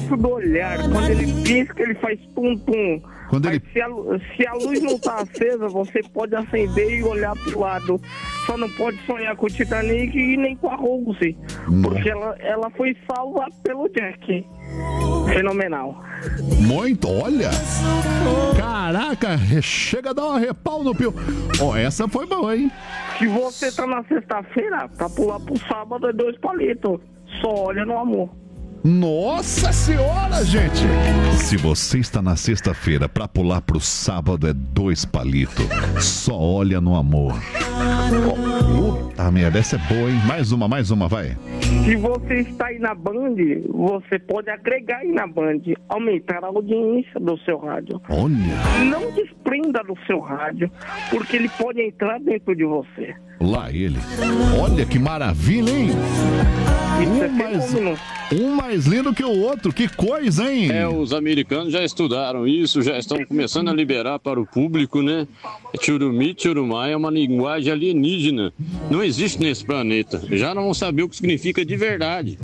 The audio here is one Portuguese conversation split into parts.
isso do olhar. Quando ele pisca, ele faz tum-tum. Quando Mas ele... se a luz não tá acesa, você pode acender e olhar pro lado. Só não pode sonhar com o Titanic e nem com a Rose. Porque ela foi salva pelo Jack. Fenomenal. Muito, olha. Caraca, chega a dar um arrepal no pio. Ó, essa foi boa, hein? Se você tá na sexta-feira, pra pular pro sábado é 2 palitos. Só olha no amor. Nossa senhora, gente! Se você está na sexta-feira pra pular pro sábado é 2 palitos. Só olha no amor. Puta merda, essa é boa, hein? Mais uma, vai. Se você está aí na Band, você pode agregar aí na Band, aumentar a audiência do seu rádio. Olha! Não desprenda do seu rádio, porque ele pode entrar dentro de você. Lá ele. Olha que maravilha, hein? Um mais lindo que o outro. Que coisa, hein? Os americanos já estudaram isso, já estão começando a liberar para o público, né? Churumi, churumá é uma linguagem alienígena. Não existe nesse planeta. Já não vão saber o que significa de verdade.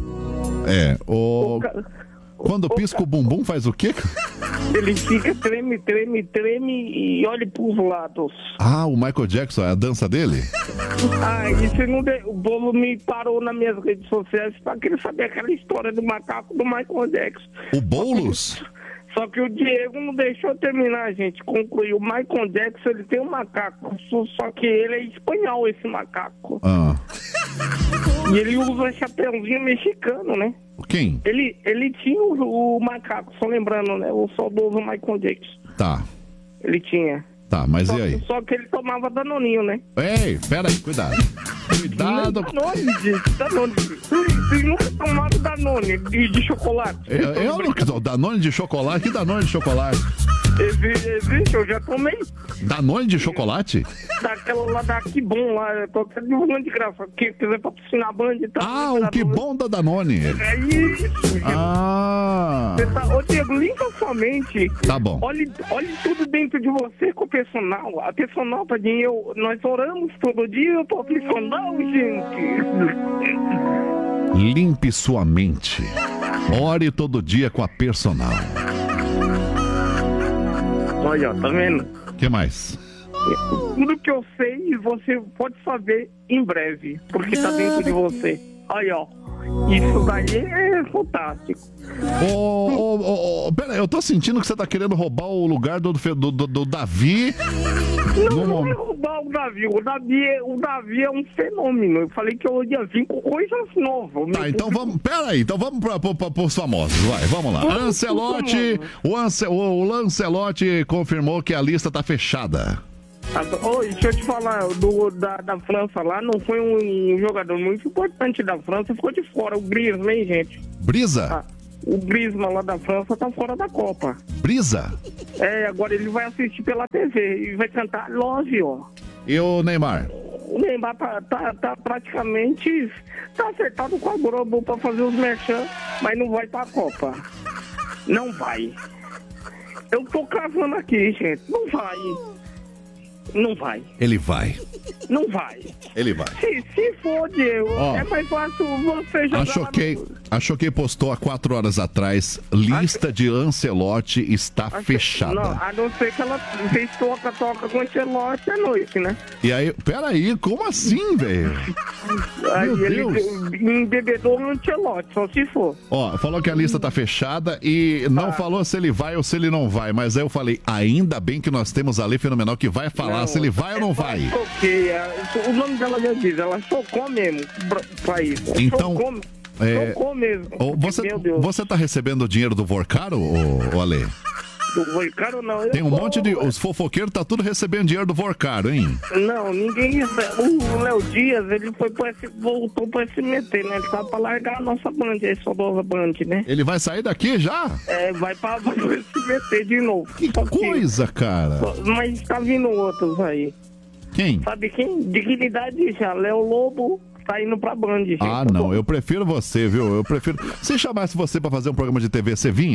Quando pisca o bumbum faz o quê? Ele fica treme e olha pros lados. Ah, o Michael Jackson, é a dança dele? Isso não o povo me parou nas minhas redes sociais pra querer saber aquela história do macaco do Michael Jackson. O Boulos? Só que o Diego não deixou eu terminar, gente. Concluiu. O Michael Jackson, ele tem um macaco. Só que ele é espanhol, esse macaco. E ele usa chapeuzinho mexicano, né? Quem? Ele tinha o macaco, só lembrando, né? O saudoso Michael Jackson. Tá. Ele tinha. Tá, mas e aí? Só que ele tomava Danoninho, né? Ei, pera aí, cuidado. Cuidado. Danone, gente, Danone. Vocês nunca tomaram Danone de chocolate? Eu não... Danone de chocolate? Que Danone de chocolate? Existe, eu já tomei. Danone de chocolate? Daquela lá da Que Bom lá, eu tô até divulgando de graça. Quem quiser patrocinar a Band e tal. O Que Bom da Danone. É isso, gente. Ô Diego, limpa sua mente. Tá bom. Olhe tudo dentro de você com o personal. A personal, tadinho, nós oramos todo dia pro personal, gente. Limpe sua mente. Ore todo dia com a personal. Olha, ó, tá vendo? O que mais? Tudo que eu sei, você pode saber em breve, porque tá dentro de você. Olha, ó. Isso daí é fantástico. Pera aí, eu tô sentindo que você tá querendo roubar o lugar do Davi. Não é roubar o Davi. O Davi é um fenômeno. Eu falei que eu ia vir com coisas novas. Tá, então vamos. Pera aí, então vamos pros famosos. Vai, vamos lá. Ancelotti. O Lancelotti confirmou que a lista tá fechada. Deixa eu te falar, da França lá, não foi um jogador muito importante da França, ficou de fora, o Griezmann, hein, gente? Brisa? O Griezmann lá da França tá fora da Copa. Brisa? Agora ele vai assistir pela TV e vai cantar Love, ó. E o Neymar? O Neymar tá praticamente acertado com a Globo pra fazer os merchan, mas não vai pra Copa. Não vai. Eu tô cravando aqui, gente, não vai. Não vai. Ele vai. Não vai. Ele vai. Se for, Diego, é mais fácil você jogar. A Choquei postou há 4 horas atrás, lista de Ancelotti está fechada. Não, a não ser que ela fez toca com Ancelotti à noite, né? E aí, peraí, como assim, velho? Aí ele embebedou no Ancelotti, só se for. Falou que a lista tá fechada e não falou se ele vai ou se ele não vai, mas aí eu falei, ainda bem que nós temos a Lei Fenomenal que vai falar se ele vai ou não vai. O nome dela já diz, ela chocou mesmo pra isso. Então, chocou mesmo. Você tá recebendo o dinheiro do Vorcaro, ô Ale? Do Vorcaro não. Tem um monte de... Os fofoqueiros tá tudo recebendo dinheiro do Vorcaro, hein? Não, ninguém recebe. O Léo Dias, ele voltou pro SMT, né? Ele tava pra largar a nossa Band, a saudosa Band, né? Ele vai sair daqui já? Vai pro SMT de novo. Que coisa, cara. Mas tá vindo outros aí. Quem? Sabe quem? Dignidade já. Léo Lobo tá indo pra Band, gente. Não, eu prefiro você, viu? Se chamasse você pra fazer um programa de TV, você vinha?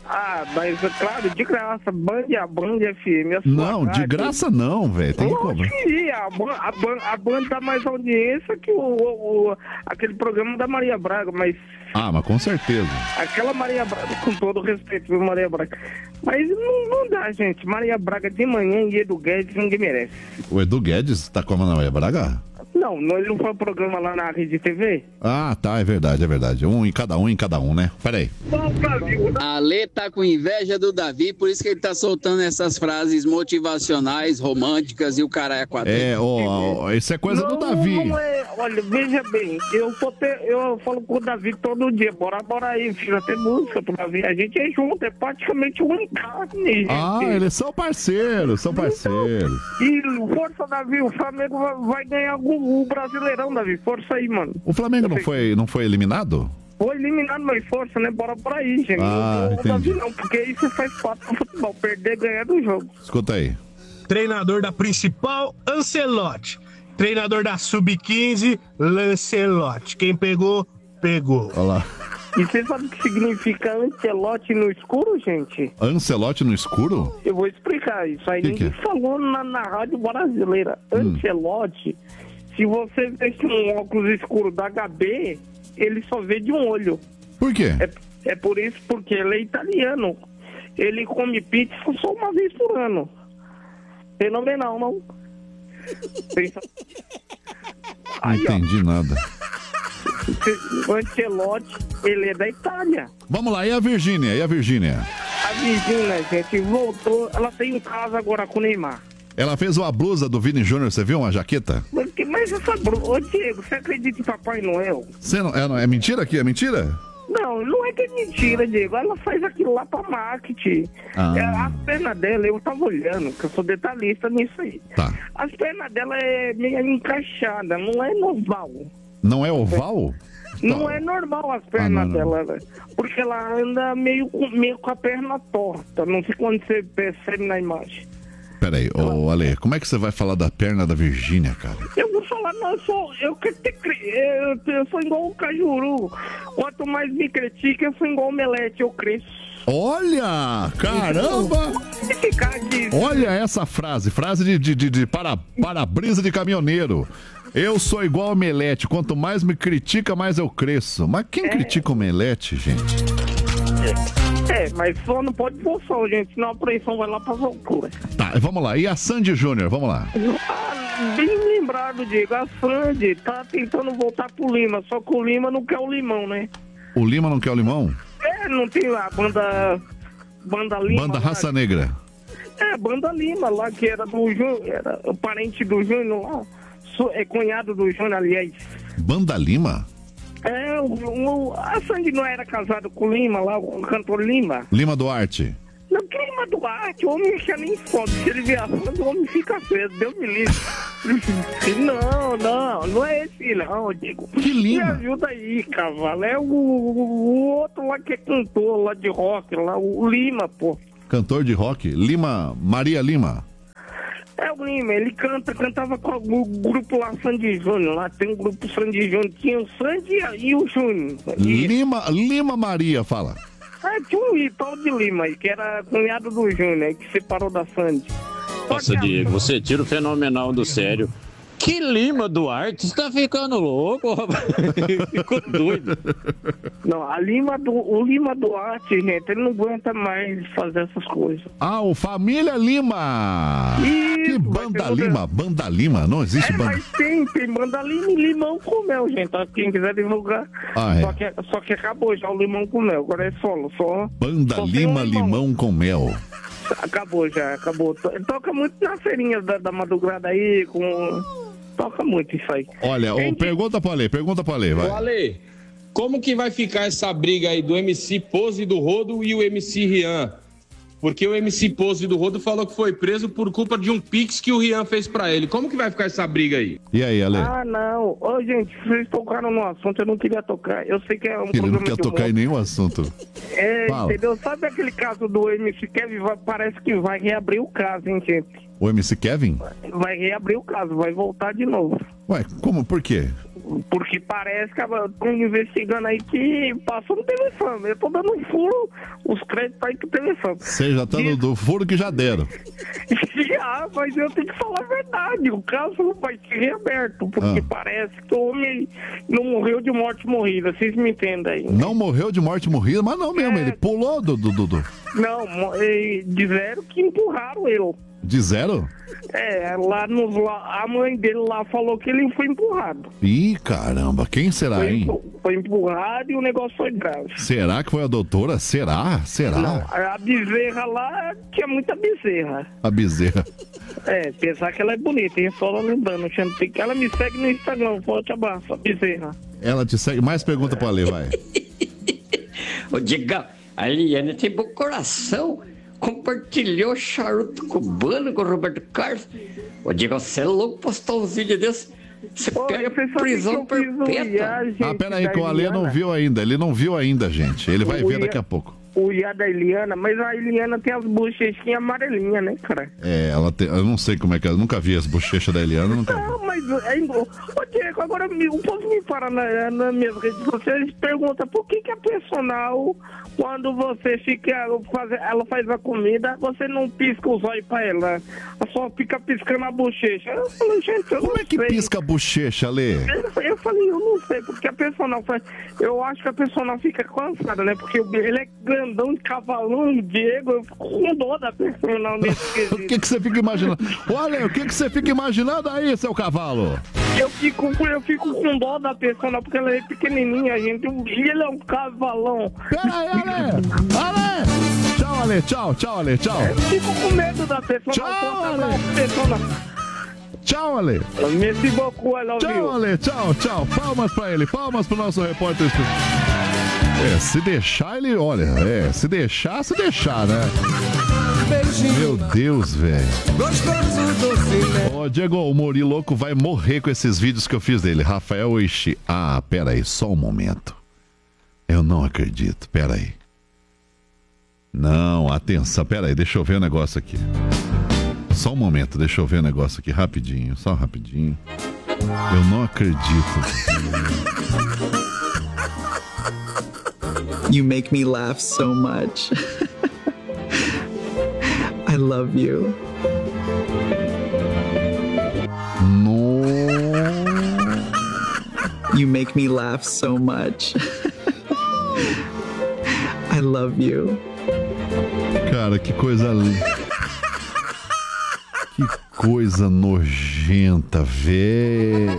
Ah, mas é claro, de graça, Band FM. Não, de graça não, velho. Tem que cobrar. A Band dá mais audiência que aquele programa da Maria Braga, mas... Ah, mas com certeza. Aquela Maria Braga, com todo respeito, viu, Maria Braga. Mas não dá, gente. Maria Braga de manhã e Edu Guedes ninguém merece. O Edu Guedes tá com a Maria Braga? Não, ele não foi um programa lá na Rede TV? Ah, tá, é verdade. Um em cada um, né? Peraí. A Lê tá com inveja do Davi, por isso que ele tá soltando essas frases motivacionais, românticas e o caralho a quatro. Isso é coisa do Davi. Não é, olha, veja bem, eu falo com o Davi todo dia, bora aí, filho, até música pro Davi, a gente é junto, é praticamente um carne, gente. Ah, eles são parceiros. E força, Davi, o Flamengo vai ganhar o Brasileirão, Davi, força aí, mano. O Flamengo não foi eliminado? Foi eliminado, mas força, né? Bora por aí, gente. Ah, não, Davi, não, porque isso faz parte do futebol, perder, ganhar do jogo. Escuta aí. Treinador da principal, Ancelotti. Treinador da Sub-15, Lancelotti. Quem pegou, pegou. Olha lá. E você sabe o que significa Ancelotti no escuro, gente? Ancelotti no escuro? Eu vou explicar isso aí. Ninguém falou na rádio brasileira. Ancelotti, se você veste um óculos escuro da HB, ele só vê de um olho. Por quê? É por isso, porque ele é italiano. Ele come pizza só uma vez por ano. Fenomenal, não? Não entendi nada. O Ancelotti, ele é da Itália. Vamos lá, e a Virgínia? A Virgínia, gente, voltou. Ela tem um caso agora com o Neymar. Ela fez uma blusa do Vini Júnior, você viu? Uma jaqueta? Mas essa blusa... Ô, Diego, você acredita em Papai Noel? Você não, é mentira aqui? É mentira? Não é que é mentira, Diego. Ela faz aquilo lá pra marketing. As pernas dela, eu tava olhando, que eu sou detalhista nisso aí. Tá. As pernas dela é meio encaixada, não é normal. Não é oval? Não é normal as pernas dela, né? Porque ela anda meio com a perna torta. Não sei quando você percebe na imagem. Peraí, Ale, como é que você vai falar da perna da Virgínia, cara? Eu vou falar, eu sou igual o Cajuru. Quanto mais me critica, eu sou igual o Omelete, eu cresço. Olha, caramba! Olha essa frase de para-brisa de caminhoneiro. Eu sou igual ao Omelete, quanto mais me critica, mais eu cresço. Mas quem critica o Omelete, gente? Mas só não pode pôr sol, gente, senão a pressão vai lá pra loucura. Tá, vamos lá. E a Sandy Júnior, vamos lá. Bem lembrado, Diego, a Sandy tá tentando voltar pro Lima, só que o Lima não quer o limão, né? O Lima não quer o limão? Não tem lá, Banda Lima. Banda Raça lá. Negra. Banda Lima lá, que era do Júnior, era o parente do Júnior lá. É cunhado do Júnior, aliás. Banda Lima? A Sandy não era casada com o Lima lá, o cantor Lima. Lima Duarte. Não, que Lima Duarte? O homem fica nem foda. Se ele vier a Sandy, o homem fica feio. Deus me livre. Não é esse não, Diego. Que Lima? Me ajuda aí, cavalo. É o outro lá que é cantor lá de rock, lá, o Lima, pô. Cantor de rock? Lima, Maria Lima. É o Lima, ele cantava com o grupo lá, Sandy Júnior. Lá tem um grupo Sandy Júnior, tinha o Sandy e o Júnior. Lima Maria, fala. Tinha um tal de Lima aí, que era cunhado do Júnior, que separou da Sandy. Nossa, Diego, você tira o fenomenal do sério. Que Lima Duarte? Você tá ficando louco, rapaz? Ficou doido. Não, o Lima Duarte, gente, ele não aguenta mais fazer essas coisas. O Família Lima! Isso, que Banda Lima? Banda Lima? Não existe banda. Mas tem Banda Lima e Limão com Mel, gente. Quem quiser divulgar. Só que acabou já o Limão com Mel, agora é solo. Banda Lima, Limão com Mel. Acabou. Toca muito nas feirinhas da madrugada aí, toca muito isso aí. Olha, pergunta pra Ale, vai. Ale, como que vai ficar essa briga aí do MC Pose do Rodo e o MC Rian? Porque o MC Pose do Rodo falou que foi preso por culpa de um pix que o Rian fez pra ele. Como que vai ficar essa briga aí? E aí, Ale? Não. Gente, vocês tocaram no assunto, eu não queria tocar. Eu sei que é um Ele programa não quer tocar em nenhum assunto. Fala. Entendeu? Sabe aquele caso do MC Kevin? Parece que vai reabrir o caso, hein, gente? O MC Kevin? Vai reabrir o caso, vai voltar de novo. Ué, como? Por quê? Porque parece que estão investigando aí que passou no Telefama. Eu tô dando um furo, os créditos aí pro Telefama. Você já tá do furo que já deram. Mas eu tenho que falar a verdade. O caso vai ser reaberto, porque parece que o homem não morreu de morte morrida. Vocês me entendem aí. Não morreu de morte morrida, mas não mesmo, ele pulou do... Não, disseram que empurraram ele. De zero? A mãe dele lá falou que ele foi empurrado. Ih, caramba, quem será, hein? Foi empurrado e o negócio foi grave. Será que foi a doutora? Será? Não, a bezerra lá tinha muita bezerra. A bezerra. Pensar que ela é bonita, hein? Só lembrando, que ela me segue no Instagram, forte abraço, a bezerra. Ela te segue? Mais pergunta pra ler, vai. Ô, Diga, a Eliane tem bom coração. Compartilhou charuto cubano com o Roberto Carlos. Ô, Diga, você é louco postar uns vídeos desses. Você pega prisão perpétua. Pera aí, que o Alê não viu ainda. Ele não viu ainda, gente. Ele vai ver daqui a pouco. O Iá da Eliana, mas a Eliana tem as bochechinhas amarelinhas, né, cara? Ela tem. Eu não sei como é que é. Eu nunca vi as bochechas da Eliana. Não, mas. Ô, Diego, agora o povo me fala nas minhas redes sociais, pergunta por que a personal, quando você fica. Ela faz a comida, você não pisca os olhos pra ela. Ela só fica piscando a bochecha. Eu falei, gente, eu não sei. Como é que pisca a bochecha, Alê? Eu falei, eu não sei, porque a personal faz. Eu acho que a personal fica cansada, né? Porque ele é grandão de cavalão, Diego, eu fico com dó da personal nesse quesito. O que você fica imaginando? Olha, o que você fica imaginando aí, seu cavalo? Eu fico com dó da personal, porque ela é pequenininha, gente, e ele é um cavalão. Pera aí, Ale! Tchau, Ale, tchau, Ale, tchau. Eu fico com medo da personal. Tchau, Ale! Tchau, Ale! Merci beaucoup, I love you. Tchau, Ale, tchau. Palmas pra ele, palmas pro nosso repórter. Se deixar, ele... Olha, se deixar, né? Meu Deus, velho. Ó, Diego, o Mori Louco vai morrer com esses vídeos que eu fiz dele. Rafael Oishi. Pera aí, só um momento. Eu não acredito, pera aí. Não, atenção, pera aí, deixa eu ver o negócio aqui. Só um momento, deixa eu ver o negócio aqui rapidinho, só rapidinho. Eu não acredito. You make me laugh so much. I love you. No. You make me laugh so much. I love you. Cara, que coisa linda. Que coisa nojenta, velho.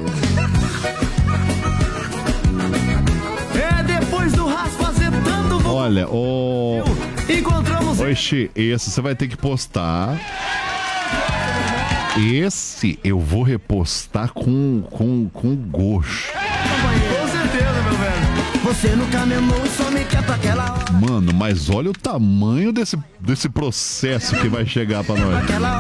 Depois do rasgo acertando. Olha, encontramos. Oxi, esse você vai ter que postar. Esse eu vou repostar com gosto. Com certeza, meu velho. Você nunca me amou e só me quer pra aquela hora. Mano, mas olha o tamanho desse processo que vai chegar pra nós. Aquela